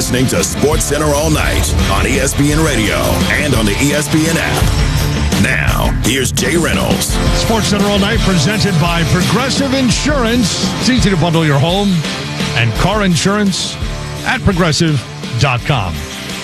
listening to SportsCenter All Night on ESPN Radio and on the ESPN app. Now, here's Jay Reynolds. SportsCenter All Night presented by Progressive Insurance. It's easy to bundle your home and car insurance at Progressive.com.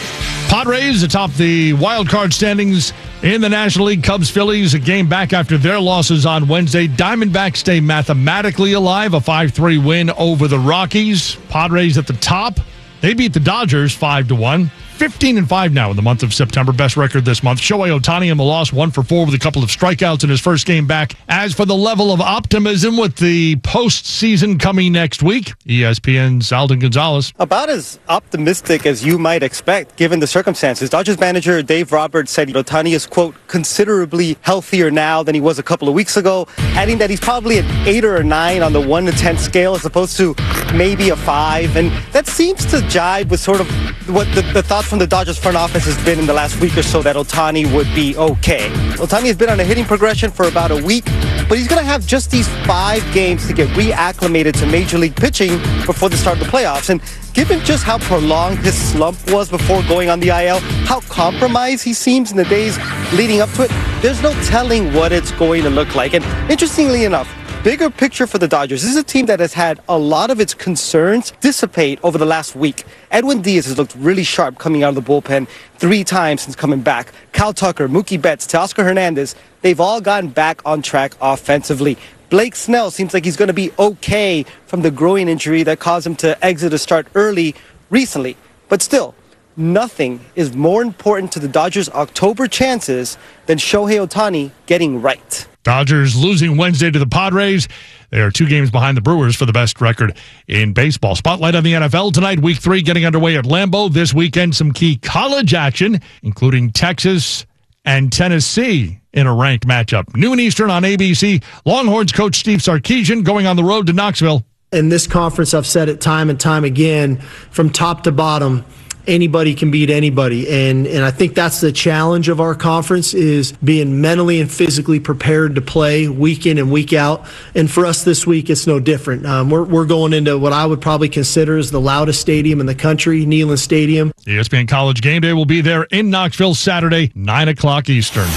Padres atop the wild card standings in the National League. Cubs, Phillies, a game back after their losses on Wednesday. Diamondbacks stay mathematically alive, a 5-3 win over the Rockies. Padres at the top. They beat the Dodgers 5-1. 15-5 now in the month of September. Best record this month. Shohei Ohtani in the loss, 1 for 4 with a couple of strikeouts in his first game back. As for the level of optimism with the postseason coming next week, ESPN's Alden Gonzalez. About as optimistic as you might expect, given the circumstances. Dodgers manager Dave Roberts said Ohtani is, quote, considerably healthier now than he was a couple of weeks ago, adding that he's probably an 8 or a 9 on the 1 to 10 scale as opposed to maybe a 5. And that seems to jibe with sort of what the thoughts from the Dodgers front office has been in the last week or so, that Ohtani would be okay. Ohtani has been on a hitting progression for about a week, but he's going to have just these 5 games to get reacclimated to Major League pitching before the start of the playoffs. And given just how prolonged his slump was before going on the IL, how compromised he seems in the days leading up to it, there's no telling what it's going to look like. And interestingly enough, bigger picture for the Dodgers. This is a team that has had a lot of its concerns dissipate over the last week. Edwin Diaz has looked really sharp coming out of the bullpen 3 times since coming back. Kyle Tucker, Mookie Betts, Teoscar Hernandez, they've all gotten back on track offensively. Blake Snell seems like he's going to be okay from the groin injury that caused him to exit a start early recently. But still, nothing is more important to the Dodgers' October chances than Shohei Ohtani getting right. Dodgers losing Wednesday to the Padres. They are 2 games behind the Brewers for the best record in baseball. Spotlight on the NFL tonight. Week 3 getting underway at Lambeau. This weekend, some key college action, including Texas and Tennessee in a ranked matchup. Noon Eastern on ABC. Longhorns coach Steve Sarkisian going on the road to Knoxville. In this conference, I've said it time and time again, from top to bottom, anybody can beat anybody. And I think that's the challenge of our conference, is being mentally and physically prepared to play week in and week out. And for us this week, it's no different. We're going into what I would probably consider as the loudest stadium in the country, Neyland Stadium. ESPN College Game Day will be there in Knoxville Saturday, 9 o'clock Eastern.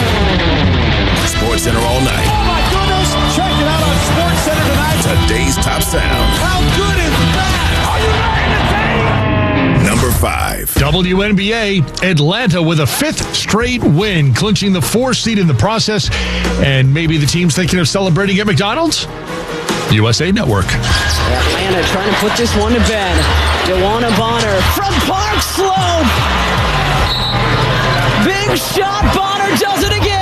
SportsCenter All Night. Oh, my goodness. Check it out on SportsCenter tonight. Today's top sound. How good is that? Are you ready to take? Number 5. WNBA, Atlanta with a 5th straight win, clinching the 4th seed in the process. And maybe the team's thinking of celebrating at McDonald's? USA Network. Atlanta trying to put this one to bed. DeWanna Bonner from Park Slope. Big shot. Bonner does it again.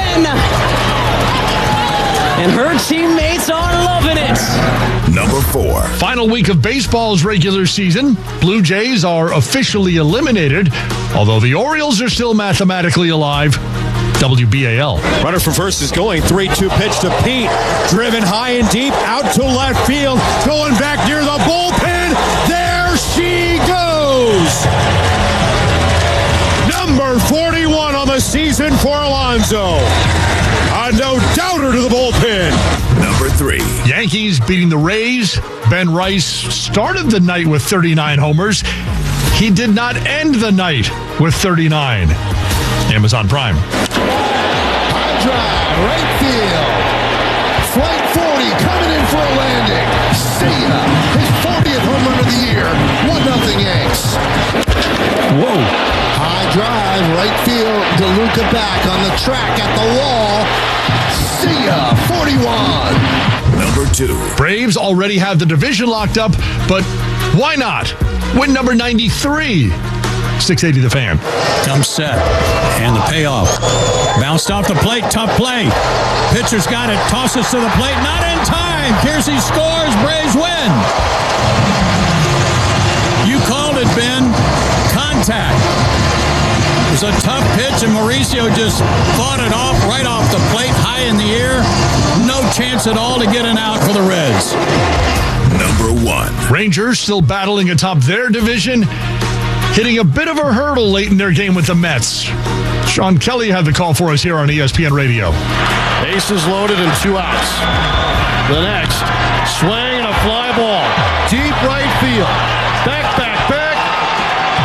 And her teammates are loving it. Number 4. Final week of baseball's regular season. Blue Jays are officially eliminated, although the Orioles are still mathematically alive. WBAL. Runner from first is going. 3-2 pitch to Pete. Driven high and deep out to left field. Going back near the bullpen. There she goes. Number 41 on the season for Alonso. A no-doubter to the bullpen. Number 3. Yankees beating the Rays. Ben Rice started the night with 39 homers. He did not end the night with 39. Amazon Prime. High drive, right field. Flight 40 coming in for a landing. See ya. His 40th home run of the year. 1-0 Yanks. Whoa. High drive, right field. DeLuca back on the track at the wall. See ya. 41. Number 2. Braves already have the division locked up, but why not? Win number 93. 680 The Fan. Comes set. And the payoff. Bounced off the plate. Tough play. Pitcher's got it. Tosses to the plate. Not in time. Kiersey scores. Braves win. You called it, Ben. Contact. It was a tough pitch, and Mauricio just fought it off right off the plate, high in the air. No chance at all to get an out for the Reds. Number 1. Rangers still battling atop their division, hitting a bit of a hurdle late in their game with the Mets. Sean Kelly had the call for us here on ESPN Radio. Bases loaded and 2 outs. The next, swing and a fly ball. Deep right field. Back.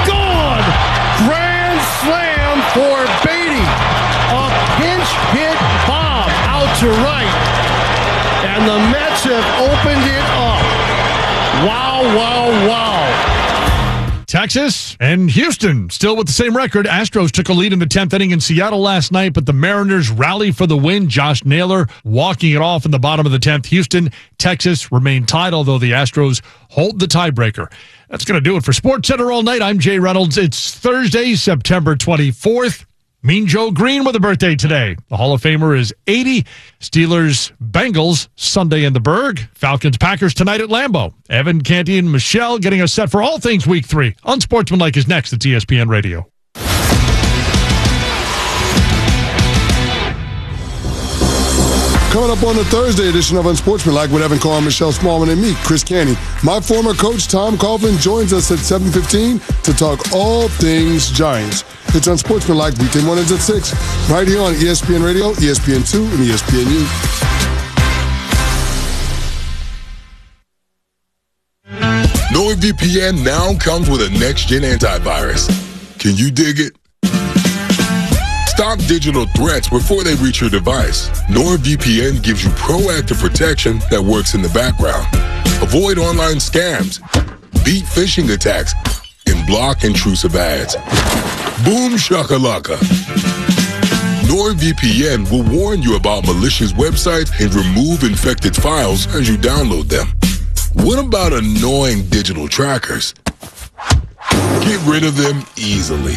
Bucks have opened it up. Wow, wow, wow. Texas and Houston still with the same record. Astros took a lead in the 10th inning in Seattle last night, but the Mariners rally for the win. Josh Naylor walking it off in the bottom of the 10th. Houston, Texas remain tied, although the Astros hold the tiebreaker. That's going to do it for SportsCenter All Night. I'm Jay Reynolds. It's Thursday, September 24th. Mean Joe Green with a birthday today. The Hall of Famer is 80. Steelers, Bengals, Sunday in the Berg. Falcons, Packers tonight at Lambeau. Evan, Canty, and Michelle getting us set for all things Week 3. Unsportsmanlike is next at ESPN Radio. Coming up on the Thursday edition of Unsportsmanlike with Evan Carr, Michelle Smallman, and me, Chris Canty. My former coach, Tom Coughlin, joins us at 7:15 to talk all things Giants. It's Unsportsmanlike, weekday mornings at 6, right here on ESPN Radio, ESPN2, and ESPNU. NordVPN now comes with a next-gen antivirus. Can you dig it? Stop digital threats before they reach your device. NordVPN gives you proactive protection that works in the background. Avoid online scams, beat phishing attacks, and block intrusive ads. Boom shakalaka. NordVPN will warn you about malicious websites and remove infected files as you download them. What about annoying digital trackers? Get rid of them easily.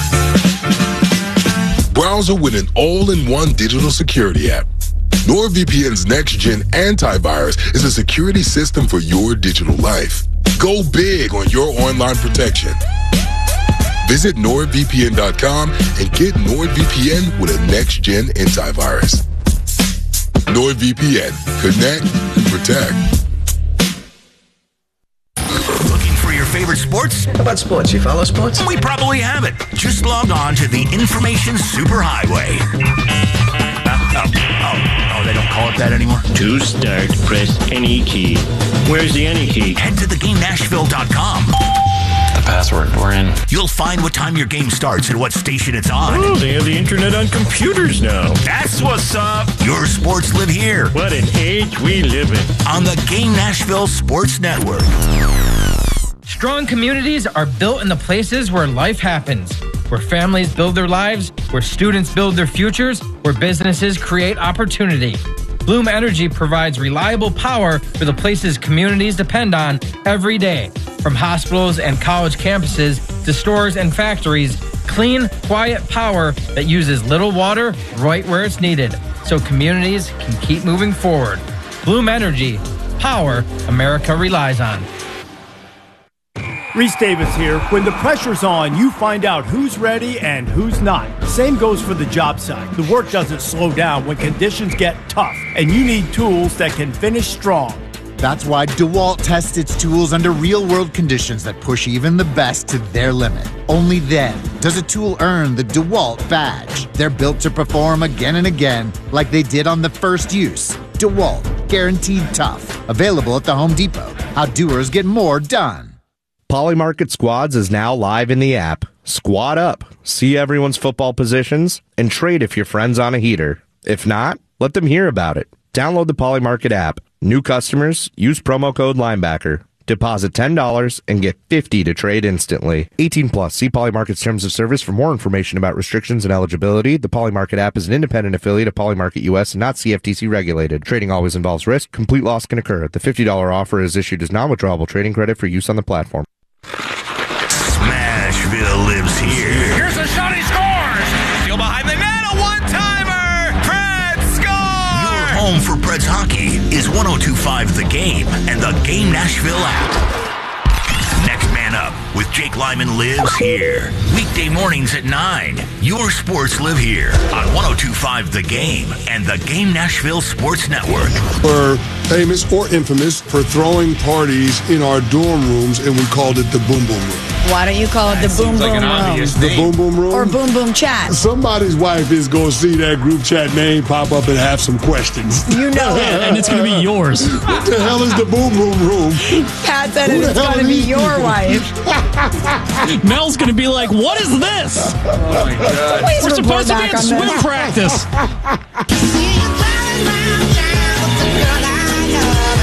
Browser with an all-in-one digital security app. NordVPN's next-gen antivirus is a security system for your digital life. Go big on your online protection. Visit NordVPN.com and get NordVPN with a next-gen antivirus. NordVPN. Connect and protect. Looking for your favorite sports? How about sports? You follow sports? We probably have it. Just log on to the Information Superhighway. Oh, they don't call it that anymore? To start, press any key. Where's the any key? Head to theGameNashville.com. The password, we're in. You'll find what time your game starts and what station it's on. Oh, they have the internet on computers now. That's what's up. Your sports live here. What an age we live in. On the Game Nashville Sports Network. Strong communities are built in the places where life happens, where families build their lives, where students build their futures, where businesses create opportunity. Bloom Energy provides reliable power for the places communities depend on every day. From hospitals and college campuses to stores and factories, clean, quiet power that uses little water right where it's needed, so communities can keep moving forward. Bloom Energy, power America relies on. Reese Davis here. When the pressure's on, you find out who's ready and who's not. Same goes for the job site. The work doesn't slow down when conditions get tough, and you need tools that can finish strong. That's why DeWalt tests its tools under real-world conditions that push even the best to their limit. Only then does a tool earn the DeWalt badge. They're built to perform again and again, like they did on the first use. DeWalt, guaranteed tough. Available at the Home Depot. How doers get more done. Polymarket Squads is now live in the app. Squad up, see everyone's football positions, and trade if your friend's on a heater. If not, let them hear about it. Download the Polymarket app. New customers, use promo code Linebacker. Deposit $10 and get $50 to trade instantly. 18 plus. See Polymarket's terms of service for more information about restrictions and eligibility. The Polymarket app is an independent affiliate of Polymarket US and not CFTC regulated. Trading always involves risk. Complete loss can occur. The $50 offer is issued as non-withdrawable trading credit for use on the platform. Smashville lives here. Here's a shot, he scores! Still behind the net, a one-timer! Preds score! Your home for Preds hockey is 102.5 The Game and the Game Nashville app. Next Man Up with Jake Lyman lives here. Weekday mornings at 9. Your sports live here on 102.5 The Game and the Game Nashville Sports Network. We're famous or infamous for throwing parties in our dorm rooms, and we called it the Boom Boom Room. Why don't you call it the Boom Boom Room? The Boom Boom Room? Or Boom Boom Chat. Somebody's wife is going to see that group chat name pop up and have some questions. You know it. And it's going to be yours. What the hell is the Boom Boom Room? Pat said it's going to be your wife. Mel's going to be like, what is this? Oh, my God. Please We're report supposed to be back in on swim this. practice.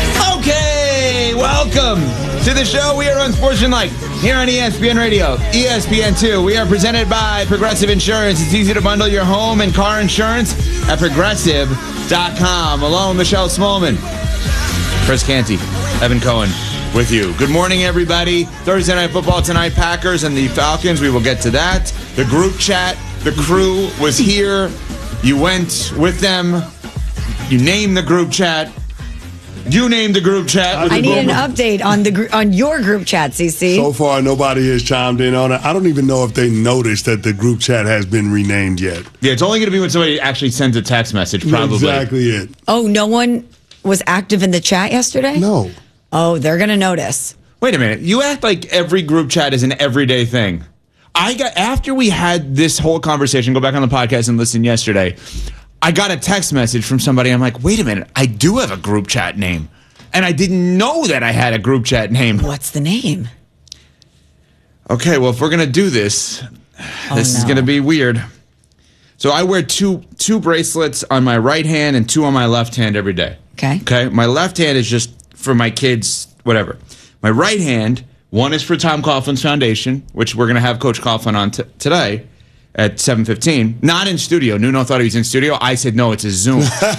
welcome to the show. We are Unsportsmanlike here on ESPN Radio, ESPN2. We are presented by Progressive Insurance. It's easy to bundle your home and car insurance at Progressive.com. Along Michelle Smallman, Chris Canty, Evan Cohen with you. Good morning, everybody. Thursday Night Football tonight, Packers and the Falcons. We will get to that. The group chat, the crew was here. You went with them. You named the group chat. You named the group chat. I need an update on your group chat, CC. So far, nobody has chimed in on it. I don't even know if they noticed that the group chat has been renamed yet. Yeah, it's only going to be when somebody actually sends a text message, probably. Exactly it. Oh, no one was active in the chat yesterday? No. Oh, they're going to notice. Wait a minute. You act like every group chat is an everyday thing. After we had this whole conversation, go back on the podcast and listen yesterday, I got a text message from somebody. I'm like, wait a minute, I do have a group chat name. And I didn't know that I had a group chat name. What's the name? Okay, well, if we're going to do this, this is going to be weird. So I wear two bracelets on my right hand and 2 on my left hand every day. Okay. My left hand is just for my kids, whatever. My right hand, one is for Tom Coughlin's Foundation, which we're going to have Coach Coughlin on today at 7:15. Not in studio. Nuno thought he was in studio. I said, no, it's a Zoom.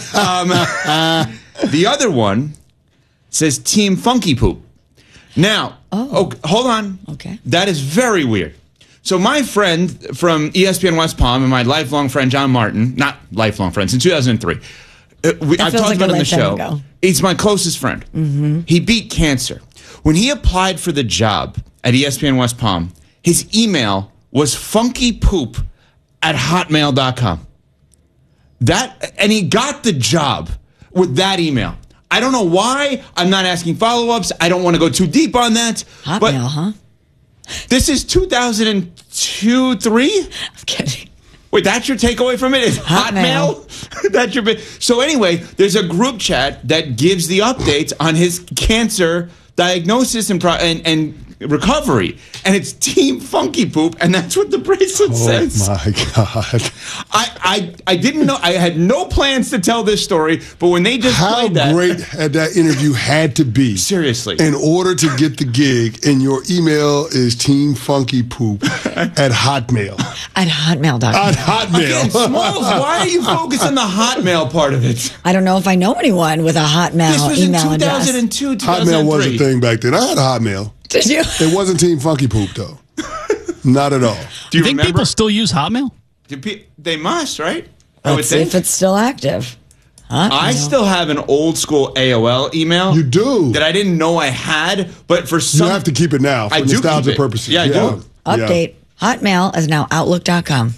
The other one says Team Funky Poop. Now, hold on. Okay. That is very weird. So my friend from ESPN West Palm and my lifelong friend John Martin, not lifelong friend, since 2003, I've talked about it on the show. He's my closest friend. Mm-hmm. He beat cancer. When he applied for the job at ESPN West Palm, his email was funkypoop@hotmail.com. And he got the job with that email. I don't know why. I'm not asking follow-ups. I don't want to go too deep on that. Hotmail, huh? This is 2002, 3? I'm kidding. Wait, that's your takeaway from it? Is Hotmail? That's your bit. So anyway, there's a group chat that gives the updates on his cancer diagnosis and recovery, and it's Team Funky Poop, and that's what the bracelet says. Oh my God! I didn't know. I had no plans to tell this story, but when they just played that, how great had that interview had to be? Seriously, in order to get the gig, and your email is Team Funky Poop at Hotmail. At Hotmail.com. At Hotmail. Again, Smalls, why are you focused on the Hotmail part of it? I don't know if I know anyone with a Hotmail This was email in 2002, address. 2003. Hotmail was a thing back then. I had a Hotmail. Did you? It wasn't Team Funky Poop, though. Not at all. Do you think people still use Hotmail? They must, right? Let's see if it's still active. I still have an old school AOL email. You do? That I didn't know I had, but for some... You have to keep it now for nostalgia purposes. Yeah, I do. Update. Hotmail is now Outlook.com.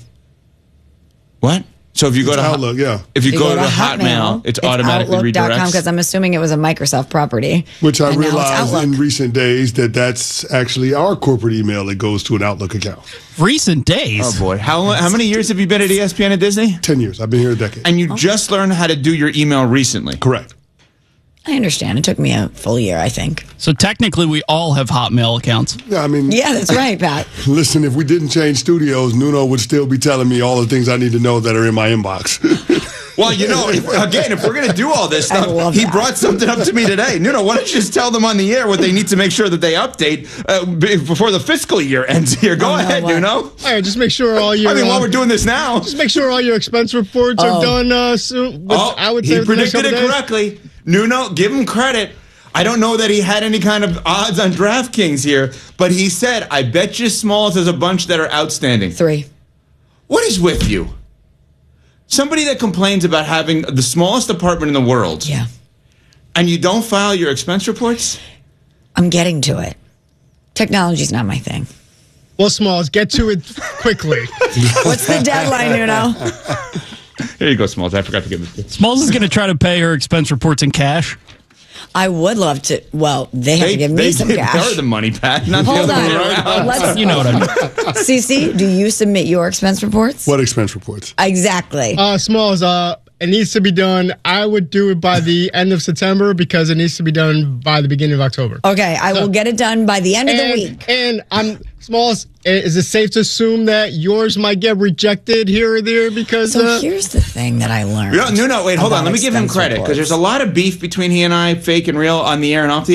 What? So if you go to Outlook, if you go to Hotmail, it's automatically redirects. Because I'm assuming it was a Microsoft property. Which I realized in recent days that's actually our corporate email that goes to an Outlook account. Recent days? Oh, boy. How many years have you been at ESPN and Disney? 10 years. I've been here a decade. And you just learned how to do your email recently? Correct. I understand. It took me a full year, I think. So technically, we all have Hotmail accounts. Yeah, I mean... Yeah, that's right, Pat. Listen, if we didn't change studios, Nuno would still be telling me all the things I need to know that are in my inbox. Well, if we're going to do all this stuff, he brought something up to me today. Nuno, why don't you just tell them on the air what they need to make sure that they update before the fiscal year ends here? Go ahead, Nuno. All right, just make sure all your... while we're doing this now. Just make sure all your expense reports are done soon. I would say he predicted it correctly. Nuno, give him credit. I don't know that he had any kind of odds on DraftKings here, but he said, I bet you Smalls has a bunch that are outstanding. 3. What is with you? Somebody that complains about having the smallest apartment in the world. Yeah. And you don't file your expense reports? I'm getting to it. Technology's not my thing. Well, Smalls, get to it quickly. What's the deadline, Nuno? Here you go, Smalls. I forgot to give it. Smalls is going to try to pay her expense reports in cash. I would love to. Well, they have to give me some cash. They give her the money, Pat. Not Hold the other on. way around. Let's, you know what I mean. CC, do you submit your expense reports? What expense reports? Exactly. Smalls, it needs to be done. I would do it by the end of September because it needs to be done by the beginning of October. Okay, I will get it done by the end of the week. And Smalls, is it safe to assume that yours might get rejected here or there because... So here's the thing that I learned. No, wait, hold on. Let me give him credit because there's a lot of beef between he and I, fake and real, on the air and off the air.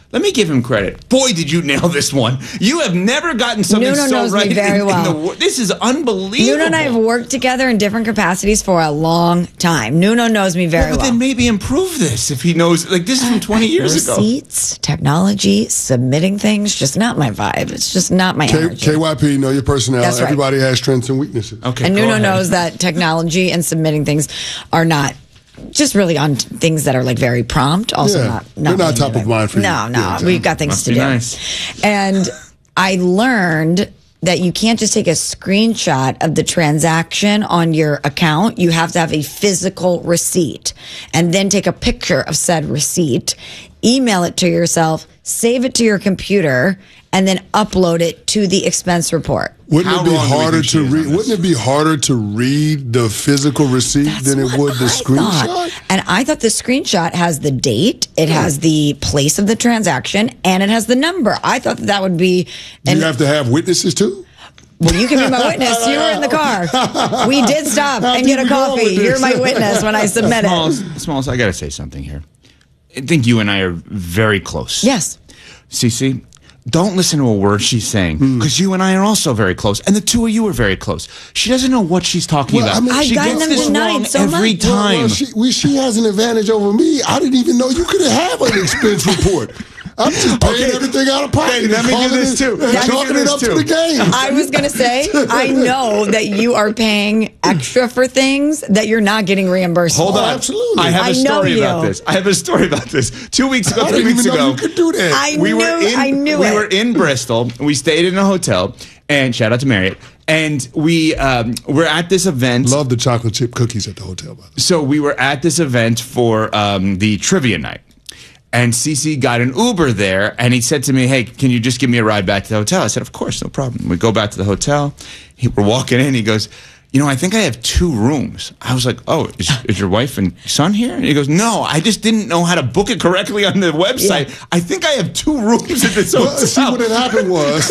Let me give him credit. Boy, did you nail this one. You have never gotten something Nuno so knows right me very well. This is unbelievable. Nuno and I have worked together in different capacities for a long time. Nuno knows me very well. But then maybe improve this if he knows. Like, this is from 20 years ago. Receipts, technology, submitting things, just not my vibe. It's just not my energy. KYP, know your personality. That's right. Everybody has strengths and weaknesses. Okay, and Nuno knows that technology and submitting things are not just really on things that are like very prompt. Also, not they're not top of mind for you. No, exactly. we've got things Must to be do. nice. And I learned that you can't just take a screenshot of the transaction on your account. You have to have a physical receipt and then take a picture of said receipt, email it to yourself, save it to your computer, and then upload it to the expense report. Wouldn't it be harder to read? Wouldn't it be harder to read the physical receipt than it would the screenshot? And I thought the screenshot has the date, it has the place of the transaction, and it has the number. I thought that would be. Do you have to have witnesses too? Well, you can be my witness. You were in the car. We did stop and get a coffee. You're my witness when I submit it. Smalls, I got to say something here. I think you and I are very close. Yes. Cece, don't listen to a word she's saying, because you and I are also very close, and the two of you are very close. She doesn't know what she's talking about. I've she gotten gets them this denied wrong so every much. time. She has an advantage over me. I didn't even know you could have an expense report. I'm just paying everything out of pocket. Let me do this too. Chalking it up to the game. I was going to say, I know that you are paying extra for things that you're not getting reimbursed Hold for. on. Absolutely. I have a story about you. this. I have a story about this. 2 weeks ago, I 3 didn't weeks even know ago. you could do that. I knew We it. were in Bristol. We stayed in a hotel, and shout out to Marriott. And we were at this event. Love the chocolate chip cookies at the hotel, by the way. So we were at this event for the trivia night. And Cece got an Uber there, and he said to me, "Hey, can you just give me a ride back to the hotel?" I said, "Of course, no problem." We go back to the hotel. We're walking in. He goes, "You know, I think I have 2 rooms." I was like, "Oh, is your wife and son here?" And he goes, "No, I just didn't know how to book it correctly on the website. I think I have 2 rooms at this hotel." See, what had happened was...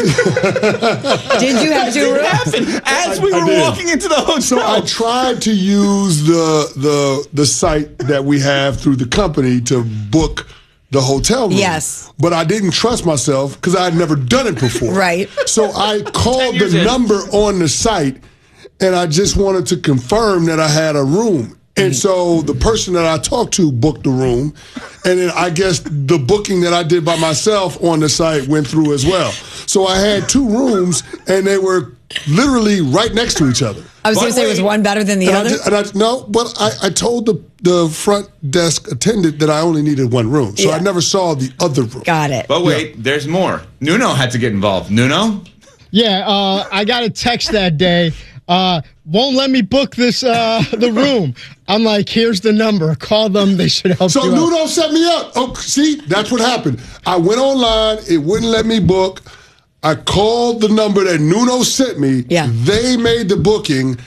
Did you have 2 rooms? As we were walking into the hotel. So I tried to use the site that we have through the company to book the hotel room. Yes. But I didn't trust myself because I had never done it before. Right. So I called the number on the site, and I just wanted to confirm that I had a room. And so the person that I talked to booked the room, and then I guess the booking that I did by myself on the site went through as well. So I had 2 rooms, and they were literally right next to each other. I was going to say, was one better than the other? No, but I told the front desk attendant that I only needed 1 room. So I never saw the other room. Got it. But wait, there's more. Nuno had to get involved. Nuno? Yeah, I got a text that day. Won't let me book this the room. I'm like, here's the number. Call them. They should help you So Nuno set me up. Oh, see, that's what happened. I went online. It wouldn't let me book. I called the number that Nuno sent me. Yeah. They made the booking.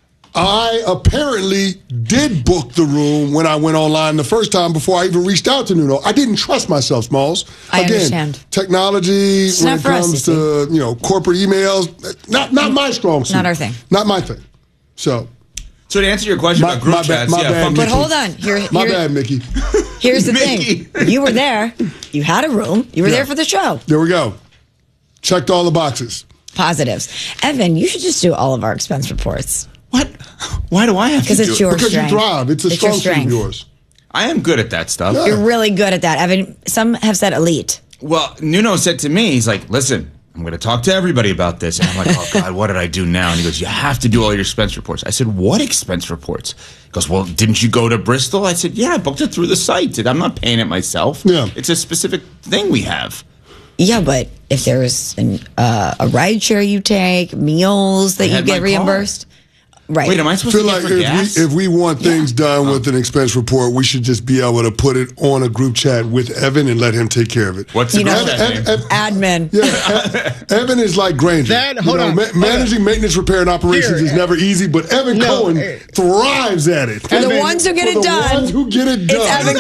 I apparently did book the room when I went online the first time before I even reached out to Nuno. I didn't trust myself, Smalls. I Again, understand. Technology, It's when not it for us, comes to corporate emails, not my strong suit. Not our thing. Not my thing. So to answer your question about group chats, But hold on. My bad, Mickey. Here's the thing. You were there. You had a room. You were there for the show. There we go. Checked all the boxes. Positives. Evan, you should just do all of our expense reports. What? Why do I have to do it? Because it's your Because strength. you thrive. It's a your strong suit of strength. yours. I am good at that stuff. You're really good at that, Evan. Some have said elite. Well, Nuno said to me, he's like, "Listen, I'm going to talk to everybody about this." And I'm like, "Oh, God, what did I do now?" And he goes, "You have to do all your expense reports." I said, "What expense reports?" He goes, "Well, didn't you go to Bristol?" I said, "Yeah, I booked it through the site. I'm not paying it myself. Yeah. It's a specific thing we have." Yeah, but if there's a ride share you take, meals that I you had get my reimbursed. Right. Wait, am I I supposed feel to like get for gas? if we want things done with an expense report, we should just be able to put it on a group chat with Evan and let him take care of it. What's the group chat name? Admin. Yeah, Evan is like Granger. Hold on. Managing maintenance, repair, and operations is never easy, but Evan Cohen thrives at it. For the ones who get it done, the ones who get it done. it's Evan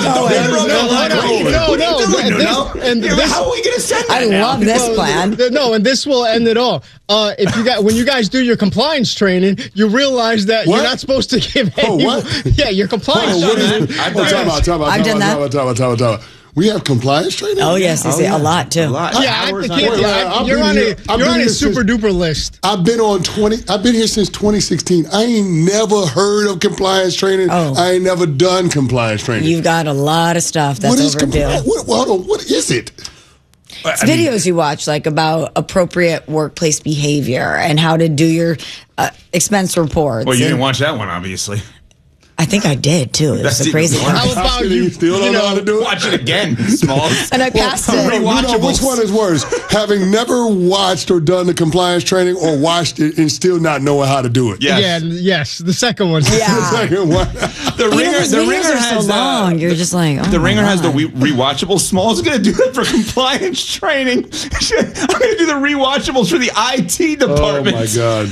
Cohen. How are we going to send that I now? love this plan. No, and this will end it all. When you guys do your compliance training, you realize that you're not supposed to give any. what? Yeah, your compliance Time training. out. I've done that. Time out. We have compliance training? Oh, yes. They say a lot, too. Yeah, you're on a super duper list. I've been here since 2016. I ain't never heard of compliance training. I ain't never done compliance training. You've got a lot of stuff that's overdue. What is it? It's videos you watch, like about appropriate workplace behavior and how to do your expense reports. Well, you didn't watch that one, obviously. I think I did, too. It was a crazy one. How about you still don't know how to do it? Watch it again, Smalls. And I passed it. Which one is worse? Having never watched or done the compliance training or watched it and still not knowing how to do it? Yes. The second one. Yeah. The second one. The Ringer has so long. You're just like, the Ringer has the rewatchable. Smalls is going to do it for compliance training. I'm going to do the rewatchables for the IT department. Oh, my God.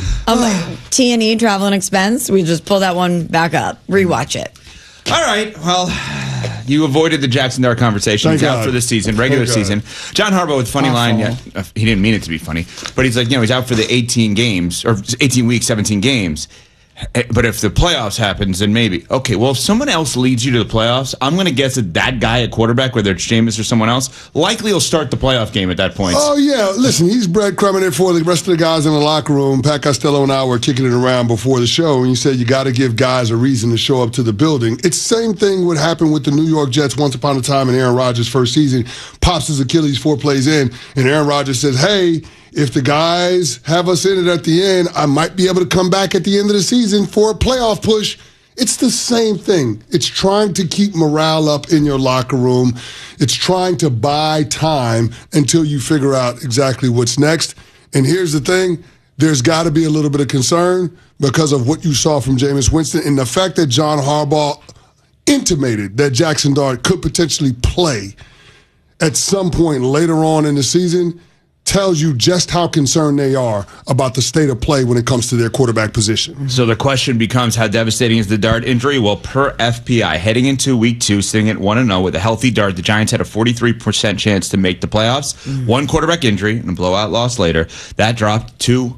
T&E, travel and expense. We just pull that one back up. Rewatch it. All right. Well, you avoided the Jackson Dart conversation. He's out for the season, regular season. John Harbaugh with funny line. Yeah, he didn't mean it to be funny, but he's like, he's out for the 18 games or 18 weeks, 17 games. But if the playoffs happens, then maybe. Okay, well, if someone else leads you to the playoffs, I'm going to guess that guy at quarterback, whether it's Jameis or someone else, likely will start the playoff game at that point. Oh, yeah. Listen, he's breadcrumbing it for the rest of the guys in the locker room. Pat Costello and I were kicking it around before the show, and you said you got to give guys a reason to show up to the building. It's the same thing would happen with the New York Jets once upon a time in Aaron Rodgers' first season. Pops his Achilles 4 plays in, and Aaron Rodgers says, hey, if the guys have us in it at the end, I might be able to come back at the end of the season for a playoff push. It's the same thing. It's trying to keep morale up in your locker room. It's trying to buy time until you figure out exactly what's next. And here's the thing. There's got to be a little bit of concern because of what you saw from Jameis Winston and the fact that John Harbaugh intimated that Jackson Dart could potentially play at some point later on in the season tells you just how concerned they are about the state of play when it comes to their quarterback position. So the question becomes, how devastating is the Dart injury? Well, per FPI, heading into week 2, sitting at 1-0 with a healthy Dart, the Giants had a 43% chance to make the playoffs. One quarterback injury and a blowout loss later, that dropped to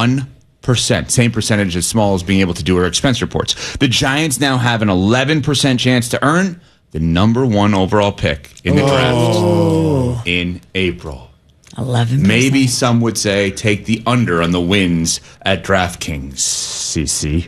1%. Same percentage as Smalls being able to do her expense reports. The Giants now have an 11% chance to earn the number 1 overall pick in the draft in April. 11%. Maybe some would say take the under on the wins at DraftKings. CC.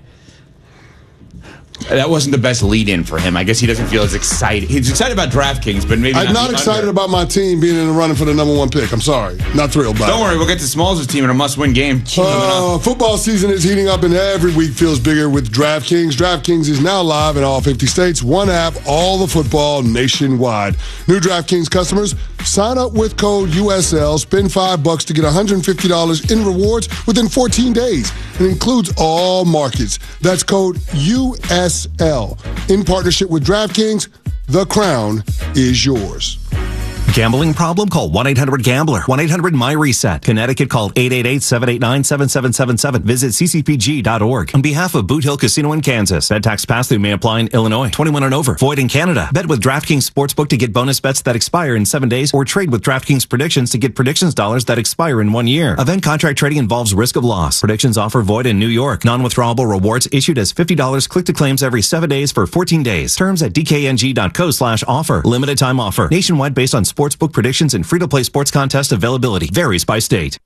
That wasn't the best lead-in for him. I guess he doesn't feel as excited. He's excited about DraftKings, but maybe I'm not excited about my team being in the running for the number 1 pick. I'm sorry. Not thrilled by it. Don't worry. We'll get to Smalls' team in a must-win game. Football season is heating up, and every week feels bigger with DraftKings. DraftKings is now live in all 50 states. One app, all the football nationwide. New DraftKings customers, sign up with code USL, spend $5 to get $150 in rewards within 14 days. It includes all markets. That's code USL. In partnership with DraftKings, the crown is yours. Gambling problem? Call 1-800-GAMBLER. 1-800-MY-RESET. Connecticut, call 888-789-7777. Visit ccpg.org. On behalf of Boot Hill Casino in Kansas, bet tax pass-through may apply in Illinois. 21 and over. Void in Canada. Bet with DraftKings Sportsbook to get bonus bets that expire in 7 days, or trade with DraftKings Predictions to get predictions dollars that expire in 1 year. Event contract trading involves risk of loss. Predictions offer void in New York. Non-withdrawable rewards issued as $50 click to claims every 7 days for 14 days. Terms at dkng.co/offer. Limited time offer. Nationwide based on sportsbook predictions and free-to-play sports contest availability. Varies by state.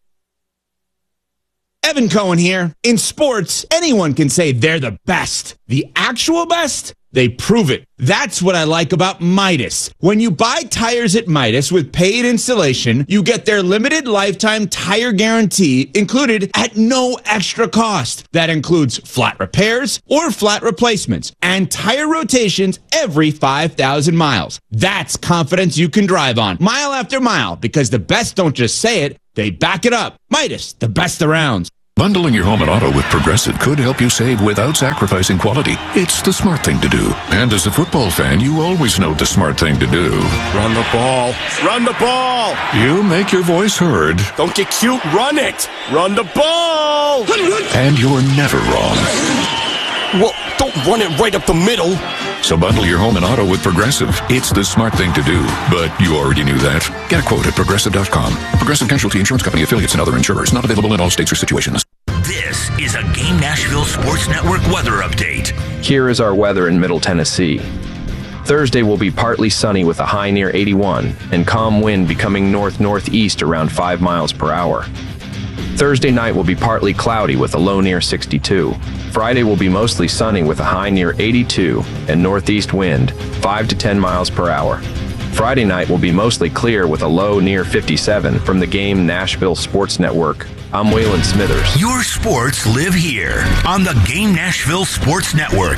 Evan Cohen here. In sports, anyone can say they're the best. The actual best? They prove it. That's what I like about Midas. When you buy tires at Midas with paid installation, you get their limited lifetime tire guarantee included at no extra cost. That includes flat repairs or flat replacements and tire rotations every 5,000 miles. That's confidence you can drive on mile after mile, because the best don't just say it, they back it up. Midas, the best around. Bundling your home and auto with Progressive could help you save without sacrificing quality. It's the smart thing to do. And as a football fan, you always know the smart thing to do. Run the ball. Run the ball. You make your voice heard. Don't get cute. Run it. Run the ball. And you're never wrong. Well, don't run it right up the middle. So bundle your home and auto with Progressive. It's the smart thing to do. But you already knew that. Get a quote at Progressive.com. Progressive Casualty Insurance Company, affiliates, and other insurers. Not available in all states or situations. This is a Game Nashville Sports Network weather update. Here is our weather in Middle Tennessee. Thursday will be partly sunny with a high near 81 and calm wind becoming north-northeast around 5 miles per hour. Thursday night will be partly cloudy with a low near 62. Friday will be mostly sunny with a high near 82 and northeast wind 5 to 10 miles per hour. Friday night will be mostly clear with a low near 57. From the Game Nashville Sports Network, I'm Waylon Smithers. Your sports live here on the Game Nashville Sports Network.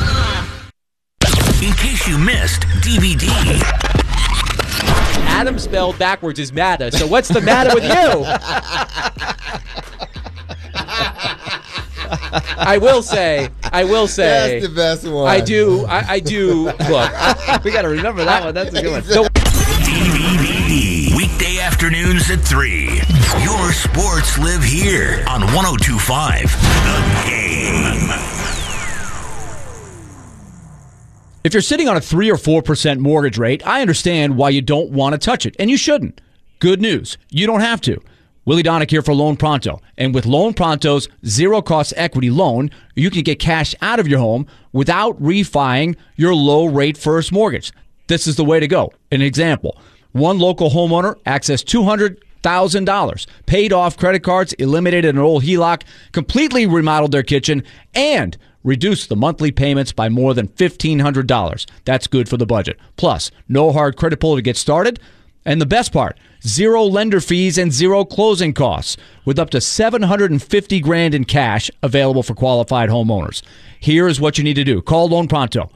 In case you missed DVD. Adam spelled backwards is Matta, so what's the matter with you? I will say. That's the best one. I do. Look, we got to remember that one. That's a good one. DVD. Weekday afternoons at 3. Your sports live here on 102.5 The Game. If you're sitting on a 3 or 4% mortgage rate, I understand why you don't want to touch it, and you shouldn't. Good news, you don't have to. Willie Donick here for Loan Pronto. And with Loan Pronto's zero-cost equity loan, you can get cash out of your home without refining your low-rate first mortgage. This is the way to go. An example, one local homeowner accessed $200,000, paid off credit cards, eliminated an old HELOC, completely remodeled their kitchen, and reduced the monthly payments by more than $1,500. That's good for the budget. Plus, no hard credit pull to get started. And the best part, zero lender fees and zero closing costs, with up to $750,000 in cash available for qualified homeowners. Here is what you need to do. Call Loan Pronto,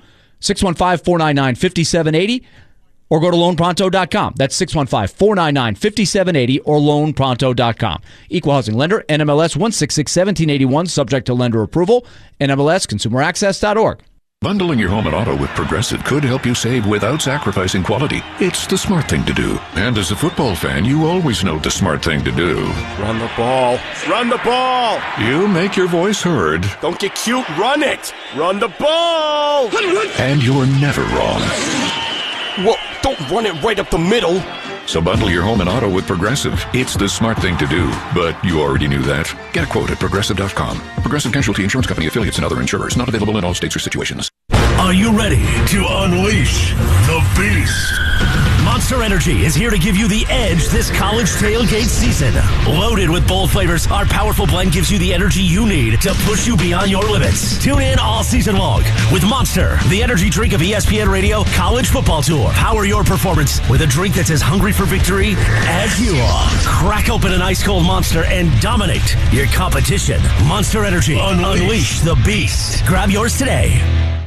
615-499-5780, or go to loanpronto.com. That's 615-499-5780 or loanpronto.com. Equal housing lender, NMLS 1661781, subject to lender approval, NMLS consumeraccess.org. Bundling your home and auto with Progressive could help you save without sacrificing quality. It's the smart thing to do. And as a football fan, you always know the smart thing to do. Run the ball. Run the ball. You make your voice heard. Don't get cute. Run it. Run the ball. And you're never wrong. Well, don't run it right up the middle. So bundle your home and auto with Progressive. It's the smart thing to do, but you already knew that. Get a quote at Progressive.com. Progressive Casualty Insurance Company, affiliates, and other insurers. Not available in all states or situations. Are you ready to unleash the beast? Monster Energy is here to give you the edge this college tailgate season. Loaded with bold flavors, our powerful blend gives you the energy you need to push you beyond your limits. Tune in all season long with Monster, the energy drink of ESPN Radio College Football Tour. Power your performance with a drink that's as hungry for victory as you are. Crack open an ice-cold Monster and dominate your competition. Monster Energy. Unleash the beast. Grab yours today.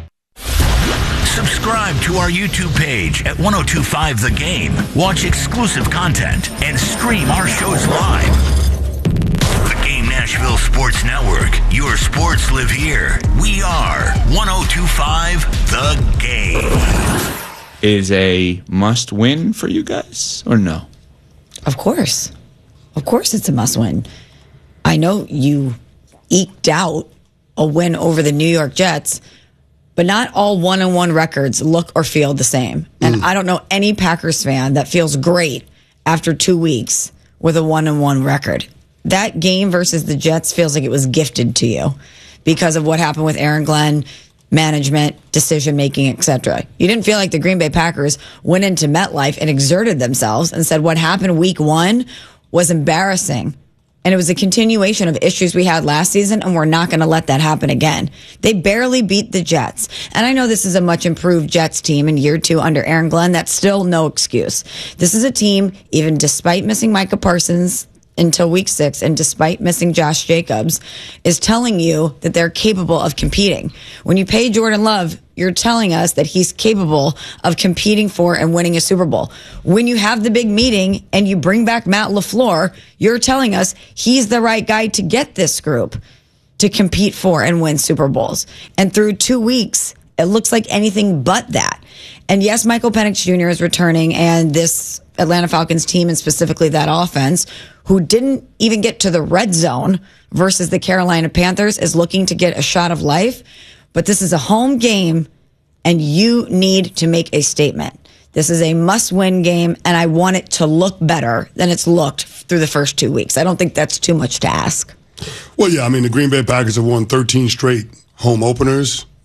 Subscribe to our YouTube page at 1025 The Game. Watch exclusive content and stream our shows live. The Game Nashville Sports Network. Your sports live here. We are 1025 The Game. Is a must win for you guys or no? Of course. Of course it's a must win. I know you eked out a win over the New York Jets, but not all 1-1 records look or feel the same. And I don't know any Packers fan that feels great after 2 weeks with a 1-1 record. That game versus the Jets feels like it was gifted to you because of what happened with Aaron Glenn, management, decision-making, etc. You didn't feel like the Green Bay Packers went into MetLife and exerted themselves and said what happened week 1 was embarrassing. And it was a continuation of issues we had last season, and we're not going to let that happen again. They barely beat the Jets. And I know this is a much improved Jets team in year 2 under Aaron Glenn. That's still no excuse. This is a team, even despite missing Micah Parsons until week 6, and despite missing Josh Jacobs, is telling you that they're capable of competing. When you pay Jordan Love, you're telling us that he's capable of competing for and winning a Super Bowl. When you have the big meeting and you bring back Matt LaFleur, you're telling us he's the right guy to get this group to compete for and win Super Bowls. And through 2 weeks, it looks like anything but that. And yes, Michael Penix Jr. is returning, and this Atlanta Falcons team, and specifically that offense, who didn't even get to the red zone versus the Carolina Panthers, is looking to get a shot of life. But this is a home game, and you need to make a statement. This is a must-win game, and I want it to look better than it's looked through the first 2 weeks. I don't think that's too much to ask. Well, yeah, I mean, the Green Bay Packers have won 13 straight home openers.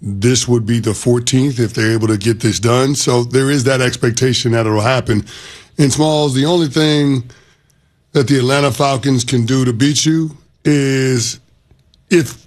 this would be the 14th if they're able to get this done. So there is that expectation that it'll happen. And Smalls, the only thing that the Atlanta Falcons can do to beat you is if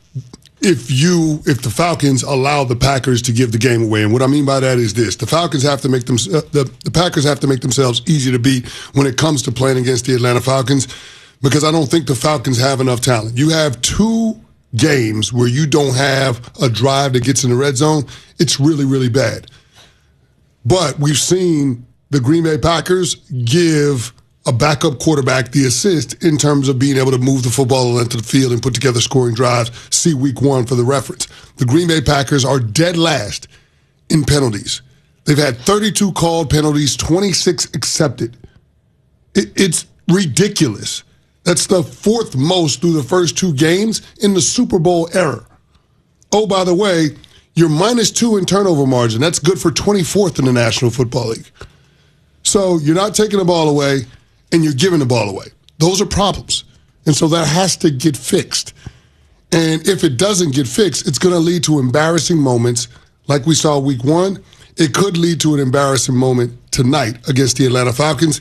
the Falcons allow the Packers to give the game away. And what I mean by that is this: the Falcons have to make them, the Packers have to make themselves easy to beat when it comes to playing against the Atlanta Falcons, because I don't think the Falcons have enough talent. You have 2 games where you don't have a drive that gets in the red zone. It's really, really bad. But we've seen the Green Bay Packers give a backup quarterback the assist in terms of being able to move the football into the field and put together scoring drives. See week 1 for the reference. The Green Bay Packers are dead last in penalties. They've had 32 called penalties, 26 accepted. It's ridiculous. That's the 4th most through the first 2 games in the Super Bowl era. Oh, by the way, you're -2 in turnover margin. That's good for 24th in the National Football League. So you're not taking the ball away, and you're giving the ball away. Those are problems. And so that has to get fixed. And if it doesn't get fixed, it's going to lead to embarrassing moments like we saw week 1. It could lead to an embarrassing moment tonight against the Atlanta Falcons,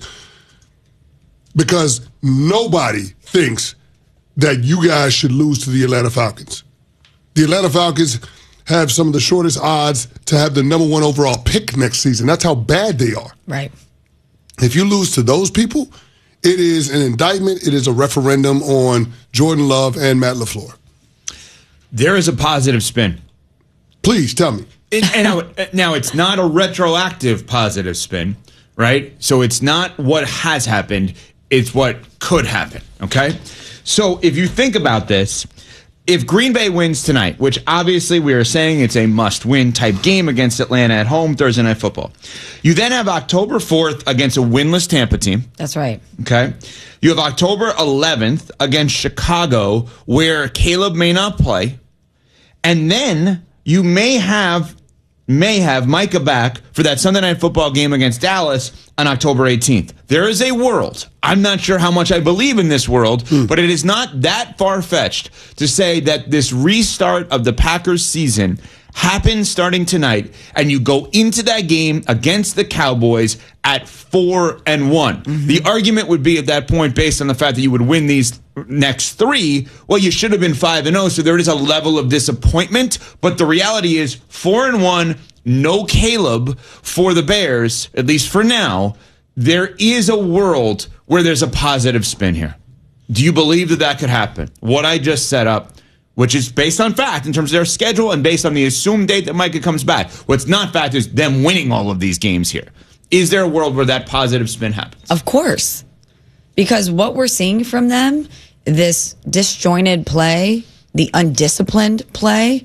because nobody thinks that you guys should lose to the Atlanta Falcons. The Atlanta Falcons have some of the shortest odds to have the number 1 overall pick next season. That's how bad they are. Right. If you lose to those people, it is an indictment. It is a referendum on Jordan Love and Matt LaFleur. There is a positive spin. Please tell me. Now, it's not a retroactive positive spin, right? So it's not what has happened. It's what could happen, okay? So if you think about this, if Green Bay wins tonight, which obviously we are saying it's a must-win type game against Atlanta at home, Thursday Night Football, you then have October 4th against a winless Tampa team. That's right. Okay. You have October 11th against Chicago, where Caleb may not play. And then you may have Micah back for that Sunday Night Football game against Dallas on October 18th. There is a world. I'm not sure how much I believe in this world, but it is not that far-fetched to say that this restart of the Packers season happens starting tonight, and you go into that game against the Cowboys at 4-1. Mm-hmm. The argument would be at that point, based on the fact that you would win these next 3, well, you should have been 5-0, so there is a level of disappointment. But the reality is 4-1, no Caleb for the Bears, at least for now. There is a world where there's a positive spin here. Do you believe that that could happen? What I just set up, which is based on fact in terms of their schedule and based on the assumed date that Micah comes back. What's not fact is them winning all of these games here. Is there a world where that positive spin happens? Of course. Because what we're seeing from them, this disjointed play, the undisciplined play,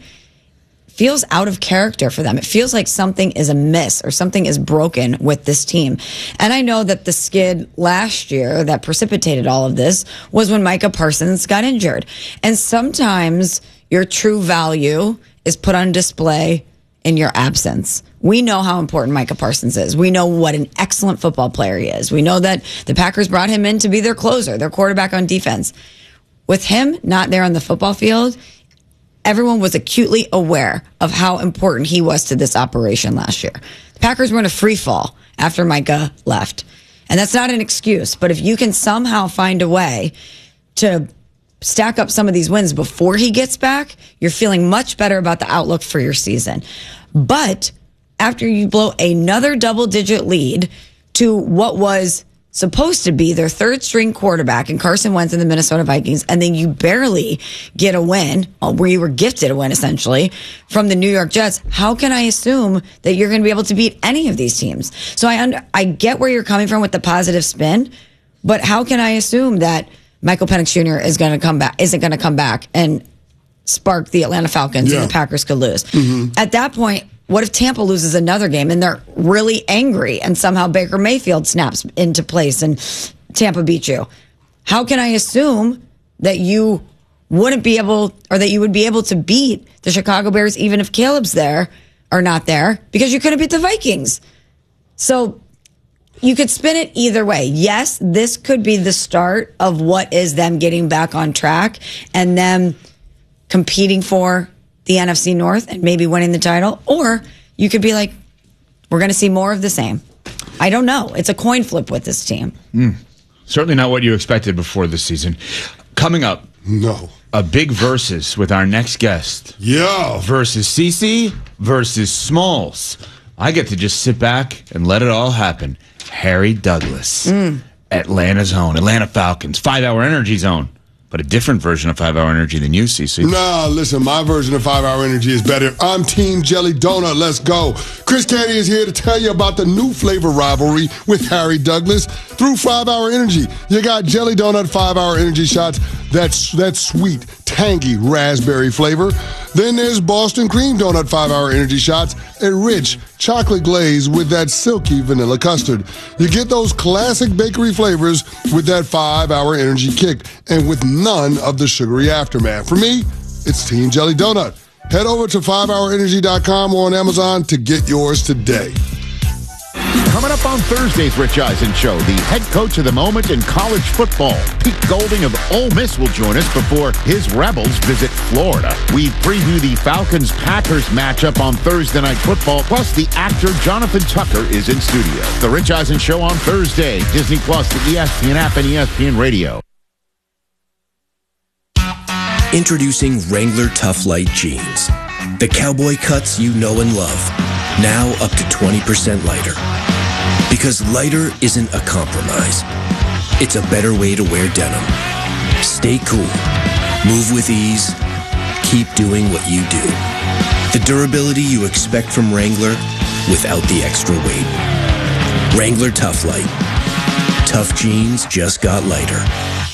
feels out of character for them. It feels like something is amiss or something is broken with this team. And I know that the skid last year that precipitated all of this was when Micah Parsons got injured. And sometimes your true value is put on display in your absence. We know how important Micah Parsons is. We know what an excellent football player he is. We know that the Packers brought him in to be their closer, their quarterback on defense. With him not there on the football field, everyone was acutely aware of how important he was to this operation last year. The Packers were in a free fall after Micah left. And that's not an excuse, but if you can somehow find a way to stack up some of these wins before he gets back, you're feeling much better about the outlook for your season. But after you blow another double-digit lead to what was supposed to be their third string quarterback in Carson Wentz and the Minnesota Vikings, and then you barely get a win, where you were gifted a win essentially from the New York Jets, how can I assume that you're going to be able to beat any of these teams? So I get where you're coming from with the positive spin, but how can I assume that Michael Penix Jr. isn't going to come back and spark the Atlanta Falcons and the Packers could lose? Mm-hmm. At that point, what if Tampa loses another game and they're really angry and somehow Baker Mayfield snaps into place and Tampa beats you? How can I assume that you wouldn't be able, or that you would be able to beat the Chicago Bears even if Caleb's there or not there, because you couldn't beat the Vikings? So you could spin it either way. Yes, this could be the start of what is them getting back on track and them competing for the NFC North and maybe winning the title, or you could be like, we're going to see more of the same. I don't know. It's a coin flip with this team. Certainly not what you expected before this season. Coming up, a big versus with our next guest. Versus CeCe versus Smalls. I get to just sit back and let it all happen. Harry Douglas, Atlanta's own, Atlanta Falcons, 5 Hour Energy Zone. But a different version of 5 Hour Energy than you, CeCe. Nah, listen, my version of 5 Hour Energy is better. I'm Team Jelly Donut. Let's go. Chris Canty is here to tell you about the new flavor rivalry with Harry Douglas through 5 Hour Energy. You got Jelly Donut 5 Hour Energy shots. That's sweet, tangy raspberry flavor. Then there's Boston Cream Donut 5 Hour Energy shots, a rich chocolate glaze with that silky vanilla custard. You get those classic bakery flavors with that 5 Hour Energy kick and with none of the sugary aftermath. For me, it's Team Jelly Donut. Head over to 5hourenergy.com or on Amazon to get yours today. Coming up on Thursday's Rich Eisen Show, the head coach of the moment in college football, Pete Golding of Ole Miss, will join us before his Rebels visit Florida. We preview the Falcons-Packers matchup on Thursday Night Football, plus the actor Jonathan Tucker is in studio. The Rich Eisen Show on Thursday, Disney Plus, the ESPN app, and ESPN Radio. Introducing Wrangler Tough Light Jeans. The cowboy cuts you know and love. Now up to 20% lighter. Because lighter isn't a compromise. It's a better way to wear denim. Stay cool. Move with ease. Keep doing what you do. The durability you expect from Wrangler without the extra weight. Wrangler Tough Light. Tough jeans just got lighter.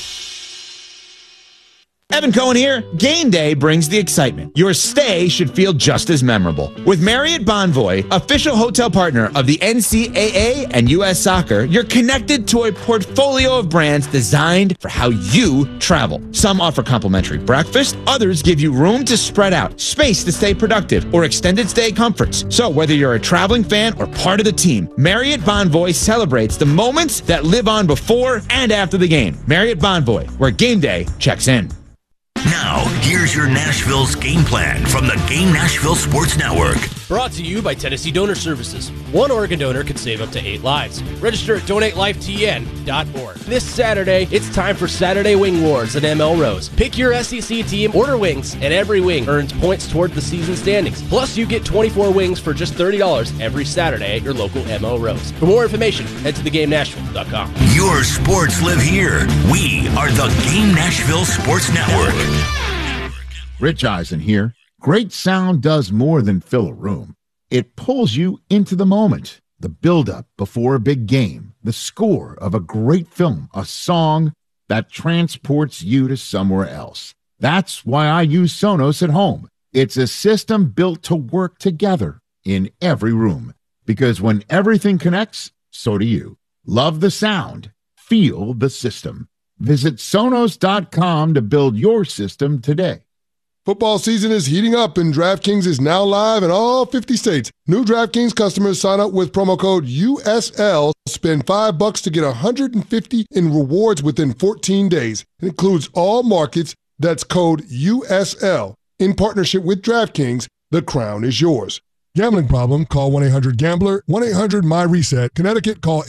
Evan Cohen here. Game day brings the excitement. Your stay should feel just as memorable. With Marriott Bonvoy, official hotel partner of the NCAA and U.S. Soccer, you're connected to a portfolio of brands designed for how you travel. Some offer complimentary breakfast, others give you room to spread out, space to stay productive, or extended stay comforts. So whether you're a traveling fan or part of the team, Marriott Bonvoy celebrates the moments that live on before and after the game. Marriott Bonvoy, where game day checks in. Now, here's your Nashville's game plan from the Game Nashville Sports Network. Brought to you by Tennessee Donor Services. One organ donor could save up to 8 lives. Register at donatelifetn.org. This Saturday, it's time for Saturday Wing Wars at ML Rose. Pick your SEC team, order wings, and every wing earns points toward the season standings. Plus, you get 24 wings for just $30 every Saturday at your local ML Rose. For more information, head to theGameNashville.com. Your sports live here. We are the Game Nashville Sports Network. Rich Eisen here. Great sound does more than fill a room. It pulls you into the moment, the build-up before a big game, the score of a great film, a song that transports you to somewhere else. That's why I use Sonos at home. It's a system built to work together in every room, because when everything connects, so do you. Love the sound. Feel the system. Visit Sonos.com to build your system today. Football season is heating up, and DraftKings is now live in all 50 states. New DraftKings customers sign up with promo code USL. Spend $5 to get $150 in rewards within 14 days. It includes all markets. That's code USL. In partnership with DraftKings, the crown is yours. Gambling problem? Call 1-800-GAMBLER. 1-800-MY-RESET. Connecticut, call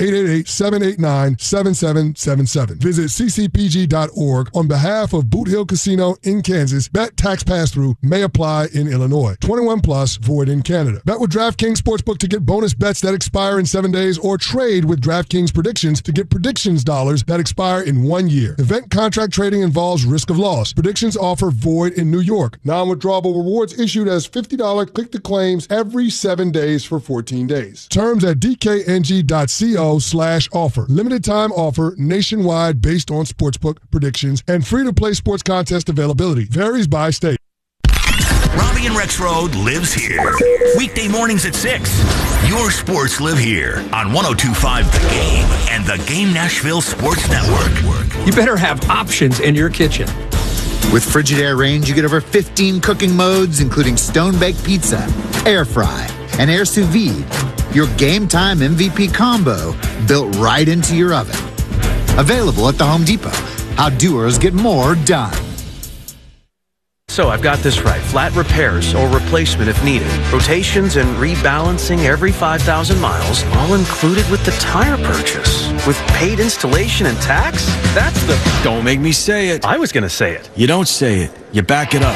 888-789-7777. Visit ccpg.org on behalf of Boot Hill Casino in Kansas. Bet tax pass-through may apply in Illinois. 21 plus, void in Canada. Bet with DraftKings Sportsbook to get bonus bets that expire in 7 days, or trade with DraftKings Predictions to get predictions dollars that expire in 1 year. Event contract trading involves risk of loss. Predictions offer void in New York. Non-withdrawable rewards issued as $50 click-to-claims every 7 days for 14 days. Terms at dkng.co/offer. Limited time offer nationwide based on sportsbook predictions and free-to-play sports contest availability. Varies by state. Robbie and Rexroad lives here. Weekday mornings at 6. Your sports live here on 102.5 The Game and the Game Nashville Sports Network. You better have options in your kitchen. With Frigidaire Range, you get over 15 cooking modes, including stone-baked pizza, air fry, and air sous vide. Your game time MVP combo built right into your oven. Available at the Home Depot. How doers get more done. So I've got this right. Flat repairs or replacement if needed. Rotations and rebalancing every 5,000 miles, all included with the tire purchase. With paid installation and tax? That's the... Don't make me say it. I was going to say it. You don't say it. You back it up.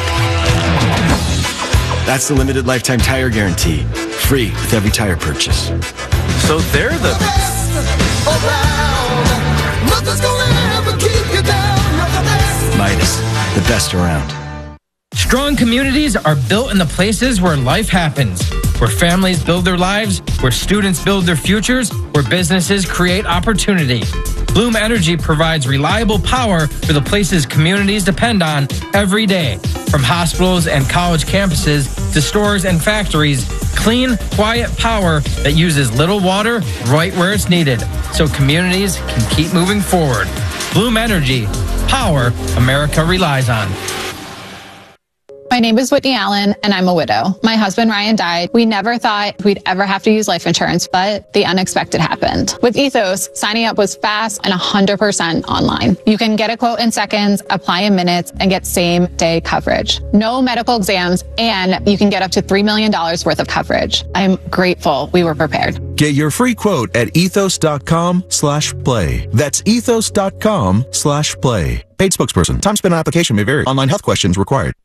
That's the limited lifetime tire guarantee. Free with every tire purchase. So they're the... Midas, the best around. Strong communities are built in the places where life happens, where families build their lives, where students build their futures, where businesses create opportunity. Bloom Energy provides reliable power for the places communities depend on every day. From hospitals and college campuses to stores and factories, clean, quiet power that uses little water right where it's needed, so communities can keep moving forward. Bloom Energy, power America relies on. My name is Whitney Allen, and I'm a widow. My husband, Ryan, died. We never thought we'd ever have to use life insurance, but the unexpected happened. With Ethos, signing up was fast and 100% online. You can get a quote in seconds, apply in minutes, and get same-day coverage. No medical exams, and you can get up to $3 million worth of coverage. I'm grateful we were prepared. Get your free quote at ethos.com/play. That's ethos.com/play. Paid spokesperson. Time spent on application may vary. Online health questions required.